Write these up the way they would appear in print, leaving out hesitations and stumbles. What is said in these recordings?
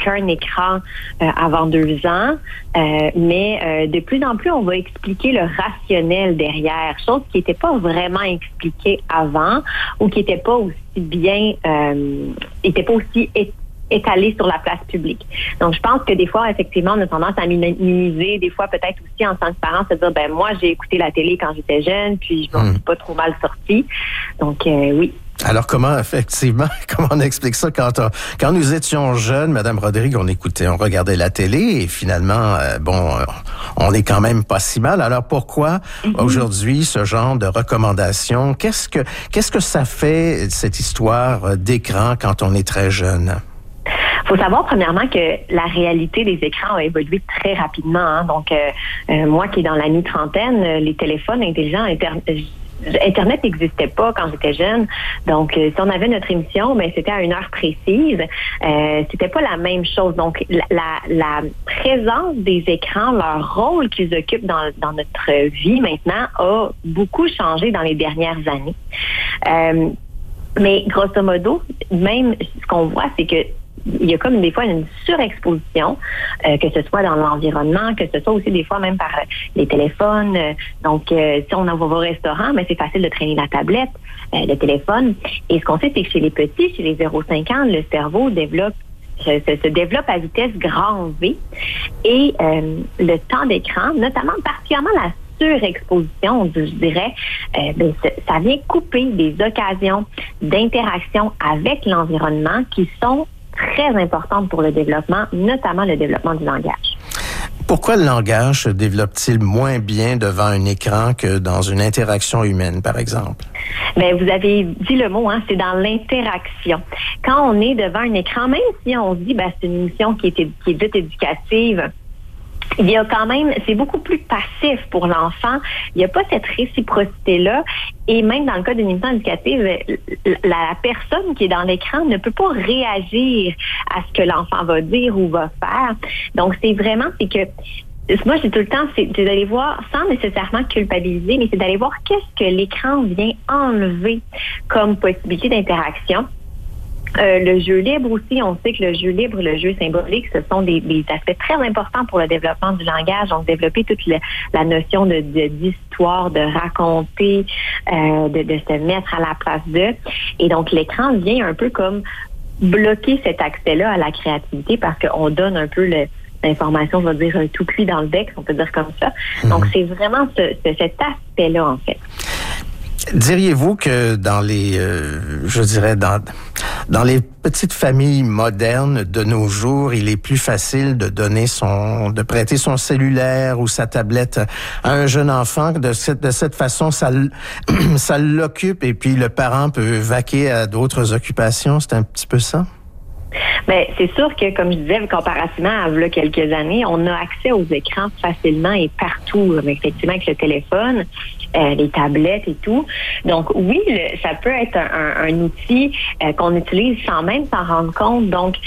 qu'un écran avant 2 ans, mais de plus en plus, on va expliquer le rationnel derrière, chose qui n'était pas vraiment expliquée avant ou qui n'était pas aussi bien, était pas aussi étalé sur la place publique. Donc, je pense que des fois, effectivement, on a tendance à minimiser, des fois peut-être aussi en tant que parent, se dire, ben moi, j'ai écouté la télé quand j'étais jeune, puis je m'en suis pas trop mal sortie. Donc, oui. Alors, comment on explique ça quand nous étions jeunes, Madame Rodrigue, on regardait la télé et finalement, on est quand même pas si mal. Alors, pourquoi aujourd'hui ce genre de recommandations? Qu'est-ce que ça fait, cette histoire d'écran quand on est très jeune? Faut savoir premièrement que la réalité des écrans a évolué très rapidement. Hein. Donc, moi qui est dans la mi-trentaine, les téléphones intelligents, Internet n'existait pas quand j'étais jeune. Donc, si on avait notre émission, ben c'était à une heure précise. C'était pas la même chose. Donc, la présence des écrans, leur rôle qu'ils occupent dans notre vie maintenant a beaucoup changé dans les dernières années. Mais grosso modo, même ce qu'on voit, c'est que il y a comme des fois une surexposition, que ce soit dans l'environnement, que ce soit aussi des fois même par les téléphones. Donc, si on en va au restaurant, mais c'est facile de traîner la tablette, le téléphone. Et ce qu'on sait, c'est que chez les petits, chez les 0-5 ans, le cerveau se développe à vitesse grand V. Et le temps d'écran, notamment particulièrement la surexposition, je dirais, ça vient couper des occasions d'interaction avec l'environnement qui sont très importante pour le développement, notamment le développement du langage. Pourquoi le langage se développe-t-il moins bien devant un écran que dans une interaction humaine, par exemple? Bien, vous avez dit le mot, c'est dans l'interaction. Quand on est devant un écran, même si on se dit, c'est une émission qui est vite éducative, il y a quand même, c'est beaucoup plus passif pour l'enfant. Il n'y a pas cette réciprocité-là. Et même dans le cas d'une émission éducative, la personne qui est dans l'écran ne peut pas réagir à ce que l'enfant va dire ou va faire. Donc, c'est que moi, j'ai tout le temps, c'est d'aller voir, sans nécessairement culpabiliser, mais c'est d'aller voir qu'est-ce que l'écran vient enlever comme possibilité d'interaction. Le jeu libre aussi, on sait que le jeu libre, le jeu symbolique, ce sont des aspects très importants pour le développement du langage. Donc, développer toute la notion d'histoire, de raconter, de se mettre à la place d'eux. Et donc, l'écran vient un peu comme bloquer cet accès-là à la créativité parce qu'on donne un peu l'information, je vais dire, tout cuit dans le bec, on peut dire comme ça. Donc, c'est vraiment cet aspect-là, en fait. Diriez-vous que dans les, dans les petites familles modernes de nos jours, il est plus facile de prêter son cellulaire ou sa tablette à un jeune enfant? De cette façon, ça l'occupe et puis le parent peut vaquer à d'autres occupations. C'est un petit peu ça? Bien, c'est sûr que, comme je disais, comparativement à quelques années, on a accès aux écrans facilement et partout, effectivement, avec le téléphone, les tablettes et tout. Donc, oui, ça peut être un outil qu'on utilise sans même s'en rendre compte. Donc,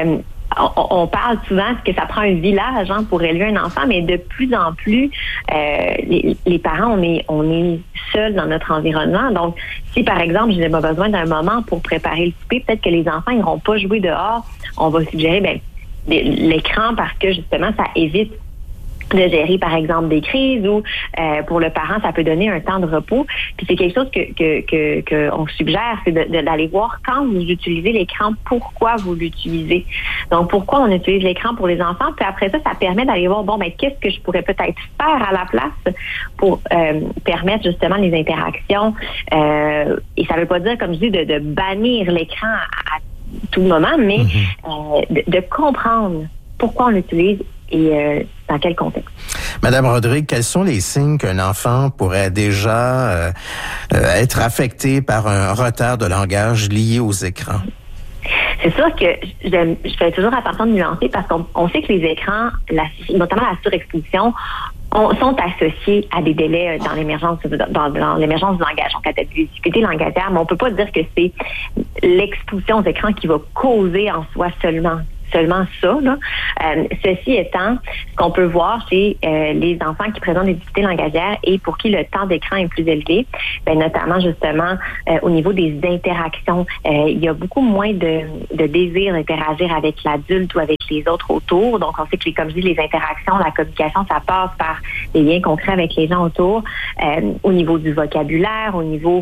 on parle souvent que ça prend un village pour élever un enfant, mais de plus en plus, les parents, on est seuls dans notre environnement. Donc, si par exemple, je n'ai pas besoin d'un moment pour préparer le souper, peut-être que les enfants n'iront pas jouer dehors. On va suggérer l'écran parce que justement, ça évite de gérer, par exemple, des crises ou pour le parent, ça peut donner un temps de repos. Puis c'est quelque chose que on suggère, c'est d'aller voir quand vous utilisez l'écran, pourquoi vous l'utilisez. Donc, pourquoi on utilise l'écran pour les enfants. Puis après ça permet d'aller voir, qu'est-ce que je pourrais peut-être faire à la place pour permettre justement les interactions. Et ça veut pas dire, comme je dis, de bannir l'écran à tout moment, mais de comprendre pourquoi on l'utilise et dans quel contexte. Madame Rodrigue, quels sont les signes qu'un enfant pourrait déjà être affecté par un retard de langage lié aux écrans? C'est sûr que je fais toujours attention de nuancer parce qu'on sait que les écrans, notamment la surexposition, sont associés à des délais dans l'émergence du langage. Donc, à des difficultés langagières, mais on peut pas dire que c'est l'exposition aux écrans qui va causer en soi seulement ça. Ceci étant, ce qu'on peut voir chez les enfants qui présentent des difficultés langagières et pour qui le temps d'écran est plus élevé, notamment justement au niveau des interactions, il y a beaucoup moins de désir d'interagir avec l'adulte ou avec avec les autres autour. Donc, on sait que, comme je dis, les interactions, la communication, ça passe par des liens concrets avec les gens autour, au niveau du vocabulaire, au niveau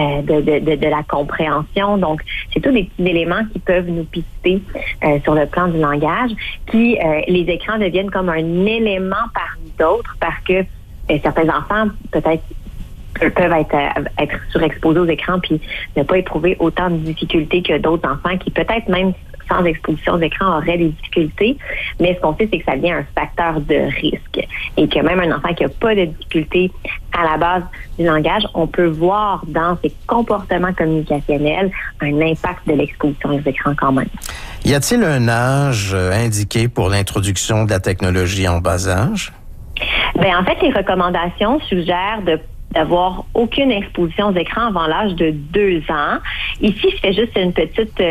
de la compréhension. Donc, c'est tous des petits éléments qui peuvent nous pister sur le plan du langage, qui, les écrans deviennent comme un élément parmi d'autres parce que certains enfants, peut-être, peuvent être surexposés aux écrans puis ne pas éprouver autant de difficultés que d'autres enfants qui, peut-être même sans exposition aux écrans, auraient des difficultés. Mais ce qu'on sait, c'est que ça devient un facteur de risque. Et que même un enfant qui n'a pas de difficultés à la base du langage, on peut voir dans ses comportements communicationnels un impact de l'exposition aux écrans quand même. Y a-t-il un âge indiqué pour l'introduction de la technologie en bas âge? En fait, les recommandations suggèrent d'avoir aucune exposition aux écrans avant l'âge de 2 ans. Ici, je fais juste une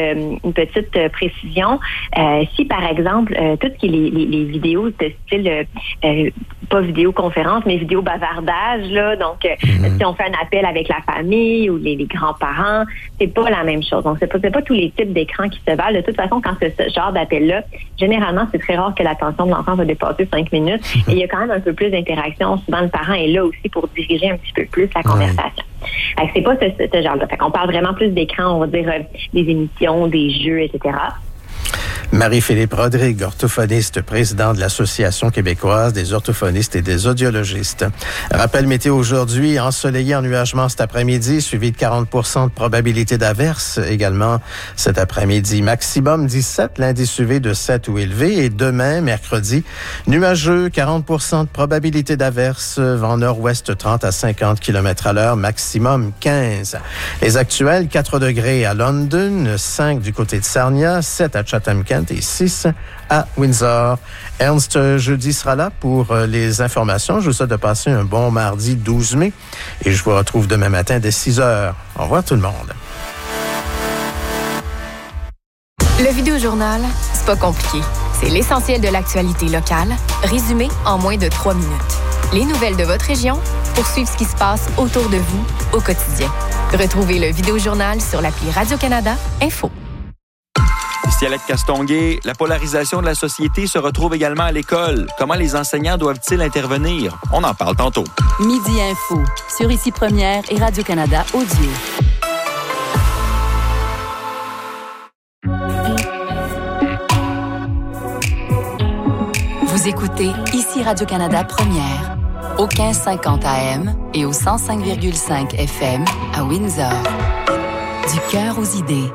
petite précision. Si, par exemple, tout ce qui est les vidéos de style, pas vidéoconférence, mais vidéo bavardage, là, donc si on fait un appel avec la famille ou les grands-parents, c'est pas la même chose. Donc, c'est pas tous les types d'écrans qui se valent. De toute façon, quand c'est ce genre d'appel-là, généralement, c'est très rare que l'attention de l'enfant va dépasser 5 minutes. Et il y a quand même un peu plus d'interaction. Souvent, le parent est là aussi pour diriger un petit peu plus la conversation. C'est pas ce genre-là. On parle vraiment plus d'écran, on va dire des émissions, des jeux, etc. Marie-Philippe Rodrigue, orthophoniste, président de l'Association québécoise des orthophonistes et des audiologistes. Rappel météo aujourd'hui, ensoleillé, ennuagement cet après-midi, suivi de 40% de probabilité d'averse également cet après-midi. Maximum 17, l'indice UV de 7 ou élevé. Et demain, mercredi, nuageux, 40% de probabilité d'averse, vent nord-ouest 30 à 50 km/h, maximum 15. Les actuels, 4 degrés à London, 5 du côté de Sarnia, 7 à Chatham-Kent et 6 à Windsor. Ernst jeudi sera là pour les informations. Je vous souhaite de passer un bon mardi 12 mai et je vous retrouve demain matin dès 6 heures. Au revoir tout le monde. Le Vidéojournal, c'est pas compliqué. C'est l'essentiel de l'actualité locale, résumé en moins de 3 minutes. Les nouvelles de votre région pour suivre ce qui se passe autour de vous au quotidien. Retrouvez le Vidéojournal sur l'appli Radio-Canada Info. Ici Alec Castonguay, la polarisation de la société se retrouve également à l'école. Comment les enseignants doivent-ils intervenir? On en parle tantôt. Midi Info, sur Ici Première et Radio-Canada Audio. Vous écoutez Ici Radio-Canada Première, au 1550 AM et au 105,5 FM à Windsor. Du cœur aux idées.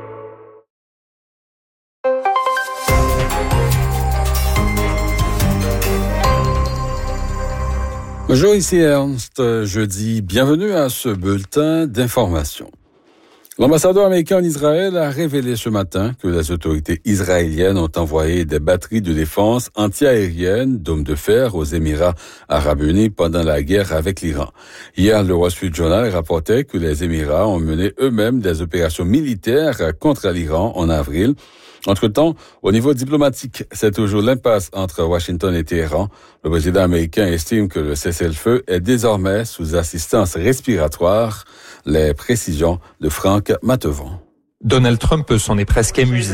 Bonjour, ici Ernst. Jeudi, bienvenue à ce bulletin d'information. L'ambassadeur américain en Israël a révélé ce matin que les autorités israéliennes ont envoyé des batteries de défense anti-aériennes, dômes de fer, aux Émirats arabes unis pendant la guerre avec l'Iran. Hier, le Wall Street Journal rapportait que les Émirats ont mené eux-mêmes des opérations militaires contre l'Iran en avril. Entre-temps, au niveau diplomatique, c'est toujours l'impasse entre Washington et Téhéran. Le président américain estime que le cessez-le-feu est désormais sous assistance respiratoire. Les précisions de Franck Matevon. Donald Trump s'en est presque amusé.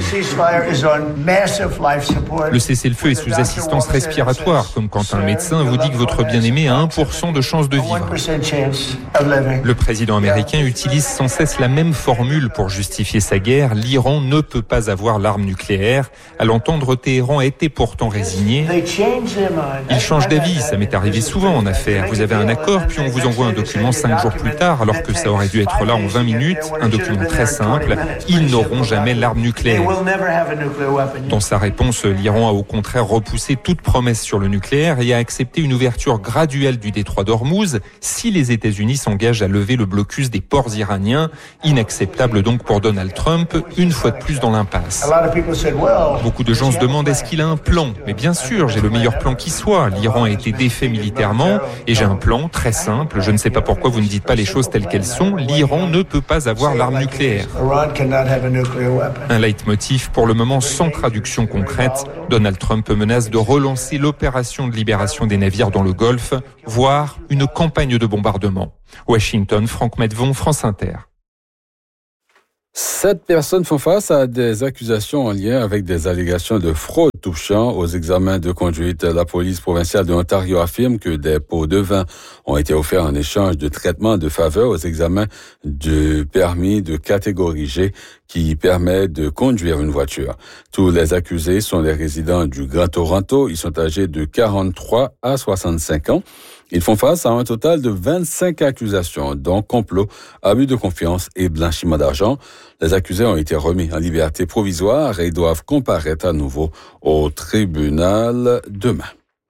Le cessez-le-feu est sous assistance respiratoire, comme quand un médecin vous dit que votre bien-aimé a 1% de chance de vivre. Le président américain utilise sans cesse la même formule pour justifier sa guerre. L'Iran ne peut pas avoir l'arme nucléaire. À l'entendre, Téhéran était pourtant résigné. Il change d'avis, ça m'est arrivé souvent en affaires. Vous avez un accord, puis on vous envoie un document 5 jours plus tard, alors que ça aurait dû être là en 20 minutes. Un document très simple. Ils n'auront jamais l'arme nucléaire. Dans sa réponse, l'Iran a au contraire repoussé toute promesse sur le nucléaire et a accepté une ouverture graduelle du détroit d'Ormuz si les États-Unis s'engagent à lever le blocus des ports iraniens. Inacceptable donc pour Donald Trump, une fois de plus dans l'impasse. Beaucoup de gens se demandent est-ce qu'il a un plan? Mais bien sûr, j'ai le meilleur plan qui soit. L'Iran a été défait militairement et j'ai un plan très simple. Je ne sais pas pourquoi vous ne dites pas les choses telles qu'elles sont. L'Iran ne peut pas avoir l'arme nucléaire. Un leitmotiv pour le moment sans traduction concrète. Donald Trump menace de relancer l'opération de libération des navires dans le Golfe, voire une campagne de bombardement. Washington, Franck Matevon, France Inter. 7 personnes font face à des accusations en lien avec des allégations de fraude touchant aux examens de conduite. La police provinciale de l'Ontario affirme que des pots de vin ont été offerts en échange de traitements de faveur aux examens de permis de catégorie G qui permet de conduire une voiture. Tous les accusés sont les résidents du Grand Toronto. Ils sont âgés de 43 à 65 ans. Ils font face à un total de 25 accusations, dont complot, abus de confiance et blanchiment d'argent. Les accusés ont été remis en liberté provisoire et doivent comparaître à nouveau au tribunal demain.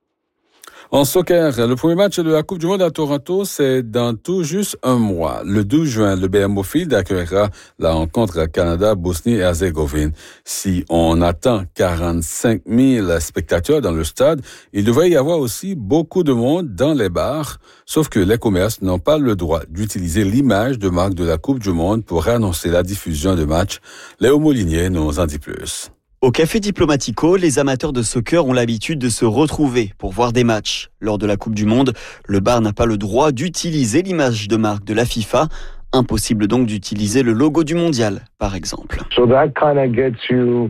En soccer, le premier match de la Coupe du Monde à Toronto, c'est dans tout juste un mois. Le 12 juin, le BMO Field accueillera la rencontre Canada-Bosnie-Herzégovine. Si on attend 45 000 spectateurs dans le stade, il devrait y avoir aussi beaucoup de monde dans les bars, sauf que les commerces n'ont pas le droit d'utiliser l'image de marque de la Coupe du Monde pour annoncer la diffusion de matchs. Léo Molinier nous en dit plus. Au Café Diplomatico, les amateurs de soccer ont l'habitude de se retrouver pour voir des matchs. Lors de la Coupe du Monde, le bar n'a pas le droit d'utiliser l'image de marque de la FIFA. Impossible donc d'utiliser le logo du mondial, par exemple. So that kind of gets you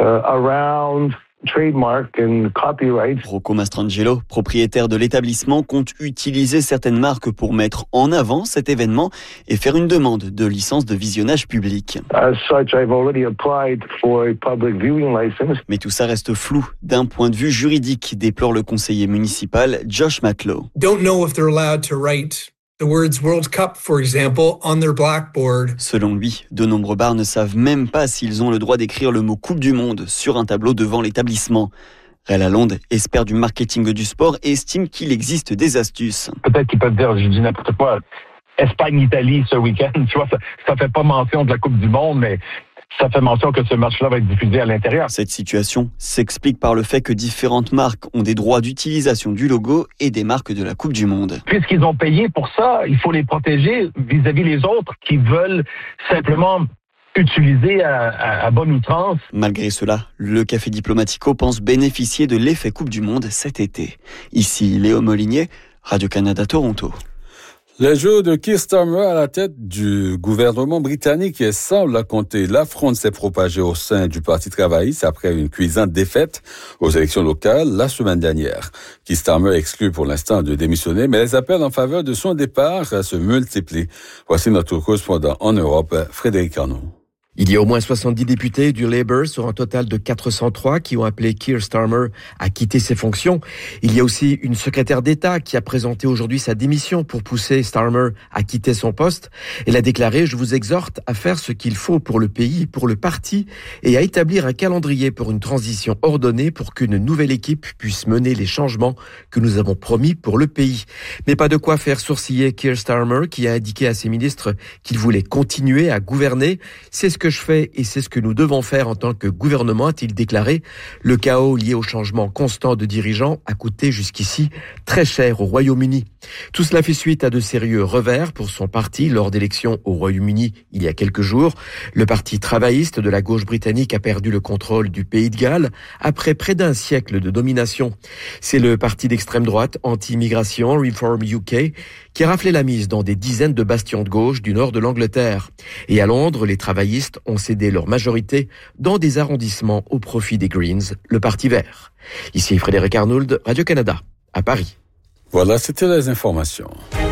around trademark and copyright. Rocco Mastrangelo, propriétaire de l'établissement, compte utiliser certaines marques pour mettre en avant cet événement et faire une demande de licence de visionnage public. As such, I've already applied for a public viewing license. Mais tout ça reste flou d'un point de vue juridique, déplore le conseiller municipal Josh Matlow. Don't know if they're allowed to write the words World Cup, for example, on their blackboard. Selon lui, de nombreux bars ne savent même pas s'ils ont le droit d'écrire le mot Coupe du Monde sur un tableau devant l'établissement. Ray Lalonde, expert du marketing du sport, estime qu'il existe des astuces. Peut-être qu'ils peuvent dire, je dis n'importe quoi, Espagne-Italie ce week-end, tu vois, ça fait pas mention de la Coupe du Monde, mais ça fait mention que ce match-là va être diffusé à l'intérieur. Cette situation s'explique par le fait que différentes marques ont des droits d'utilisation du logo et des marques de la Coupe du Monde. Puisqu'ils ont payé pour ça, il faut les protéger vis-à-vis les autres qui veulent simplement utiliser à bonne outrance. Malgré cela, le Café Diplomatico pense bénéficier de l'effet Coupe du Monde cet été. Ici, Léo Molinier, Radio-Canada Toronto. Les jeux de Keir Starmer à la tête du gouvernement britannique semble compter. L'affront s'est propagé au sein du Parti travailliste après une cuisante défaite aux élections locales la semaine dernière. Keir Starmer exclut pour l'instant de démissionner, mais les appels en faveur de son départ se multiplient. Voici notre correspondant en Europe, Frédéric Arnaud. Il y a au moins 70 députés du Labour sur un total de 403 qui ont appelé Keir Starmer à quitter ses fonctions. Il y a aussi une secrétaire d'État qui a présenté aujourd'hui sa démission pour pousser Starmer à quitter son poste. Elle a déclaré « Je vous exhorte à faire ce qu'il faut pour le pays, pour le parti et à établir un calendrier pour une transition ordonnée pour qu'une nouvelle équipe puisse mener les changements que nous avons promis pour le pays. » Mais pas de quoi faire sourciller Keir Starmer qui a indiqué à ses ministres qu'il voulait continuer à gouverner. C'est ce que je fais et c'est ce que nous devons faire en tant que gouvernement, a-t-il déclaré. Le chaos lié au changement constant de dirigeants a coûté jusqu'ici très cher au Royaume-Uni. Tout cela fait suite à de sérieux revers pour son parti lors d'élections au Royaume-Uni il y a quelques jours. Le parti travailliste de la gauche britannique a perdu le contrôle du Pays de Galles après près d'un siècle de domination. C'est le parti d'extrême droite anti-immigration Reform UK qui a raflé la mise dans des dizaines de bastions de gauche du nord de l'Angleterre. Et à Londres, les travaillistes ont cédé leur majorité dans des arrondissements au profit des Greens, le Parti vert. Ici Frédéric Arnould, Radio-Canada, à Paris. Voilà, c'était les informations.